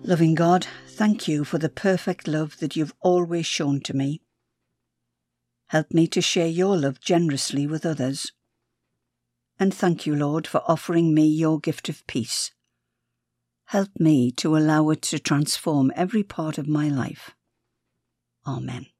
Loving God, thank you for the perfect love that you've always shown to me. Help me to share your love generously with others. And thank you, Lord, for offering me your gift of peace. Help me to allow it to transform every part of my life. Amen.